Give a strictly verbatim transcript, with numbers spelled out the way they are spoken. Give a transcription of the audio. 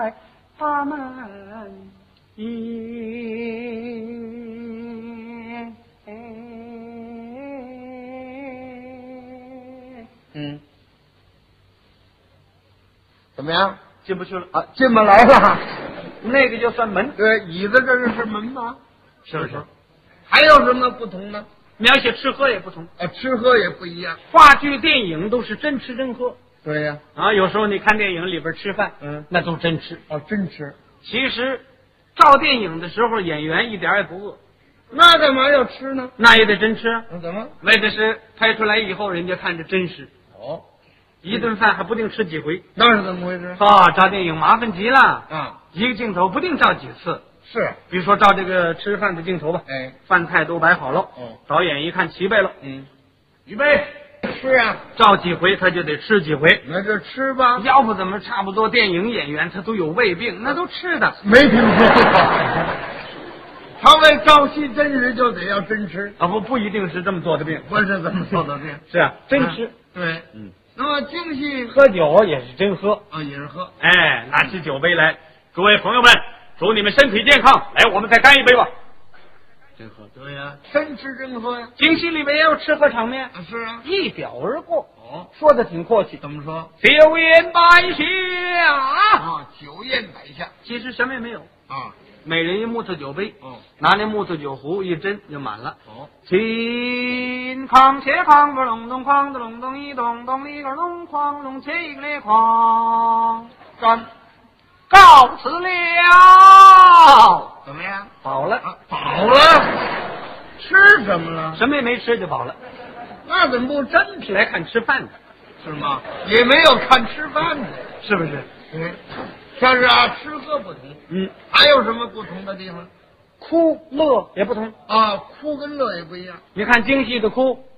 他们也嗯，怎么样？ 进不去了啊，进不来了。 那个就算门， 对，椅子这是门吗？ 是不是？ 还有什么不同呢？ 描写吃喝也不同， 啊，吃喝也不一样。 话剧、电影都是真吃真喝对呀、 啊。有时候你看电影里边吃饭， 嗯， 那都真吃。 哦，真吃。 其实照电影的时候，演员一点也不饿， 那干嘛要吃呢？ 那也得真吃。 那怎么？ 为的是拍出来以后，人家看着真实。 哦， 一顿饭还不定吃几回。 那是怎么回事？ 啊，照电影麻烦极了啊， 一个镜头不定照几次。 是。 比如说照这个吃饭的镜头吧， 哎， 饭菜都摆好了， 哦， 导演一看齐备了， 嗯， 预备， 是啊， 照几回他就得吃几回， 那就吃吧。 要不怎么差不多电影演员他都有胃病，那都吃的。 没听说过。他为照戏真实就得要真吃， 啊，不不一定是这么做的病， 不是怎么做的病。 是啊，真吃。 啊对， 嗯， 那么京戏喝酒也是真喝， 啊也是喝。 哎，拿起酒杯来，各位朋友们，祝你们身体健康，来，我们再干一杯吧。真喝， 对呀、真吃真喝呀。 京戏里面也有吃喝场面， 啊，是啊。 一表而过， 哦， 说的挺阔气。 怎么说？ 酒宴摆下， 啊，酒宴摆下其实什么也没有， 啊。 每人一木头酒杯， 哦， 拿那木头酒壶一斟就满了。 哦， 秦康切康个隆咚哐的隆咚一咚咚一个隆哐隆切一个咧哐，干告辞了。 怎么样？ 饱了， 啊，饱了。吃什么了？ 什么也没吃就饱了。 那怎么不真吃？ 来看吃饭的， 是吗？也没有看吃饭的。 是不是？ 嗯，像是啊，吃喝不同。 嗯， 还有什么不同的地方？ 哭乐也不同。 啊，哭跟乐也不一样。 你看京戏的哭，